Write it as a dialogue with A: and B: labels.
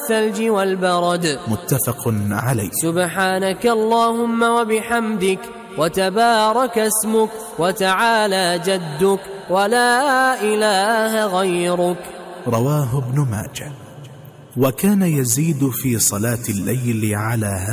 A: والثلج والبرد.
B: متفق عليه.
A: سبحانك اللهم وبحمدك، وتبارك اسمك، وتعالى جدك، ولا إله غيرك.
B: رواه ابن ماجه. وكان يزيد في صلاة الليل على